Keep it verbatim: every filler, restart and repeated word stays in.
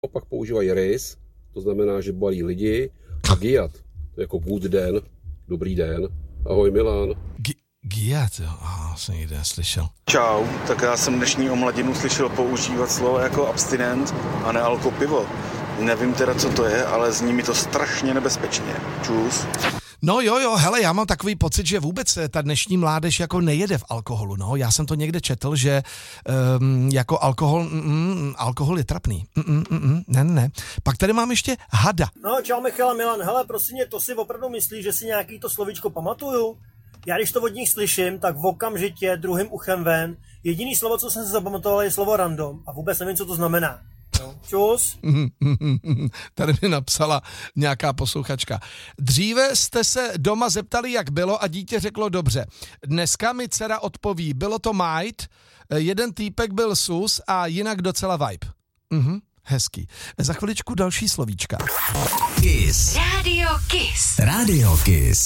Opak používají rys, to znamená, že balí lidi, a giat, to je jako good den, dobrý den, ahoj Milan. G- giat, jo, aha, jsem někde slyšel. Čau, tak já jsem dnešní omladinu slyšel používat slovo jako abstinent a ne alko pivo. Nevím teda, co to je, ale zní mi to strašně nebezpečně. Čus. No jo, jo, hele, já mám takový pocit, že vůbec ta dnešní mládež jako nejede v alkoholu, no. Já jsem to někde četl, že um, jako alkohol, mm, alkohol je trapný. Mm, mm, mm, ne, ne, ne. Pak tady mám ještě hada. No, čau Michal, Milan, hele, prosím mě, to si opravdu myslíš, že si nějaký to slovíčko pamatuju? Já když to od nich slyším, tak v okamžitě druhým uchem ven. Jediný slovo, co jsem si zapamatoval, je slovo random a vůbec nevím, co to znamená. No. Čus. Tady mi napsala nějaká posluchačka. Dříve jste se doma zeptali, jak bylo a dítě řeklo dobře. Dneska mi dcera odpoví, bylo to majt, jeden týpek byl sus a jinak docela vibe. Mhm, hezký. Za chviličku další slovíčka. Kiss. Radio Kiss. Radio Kiss.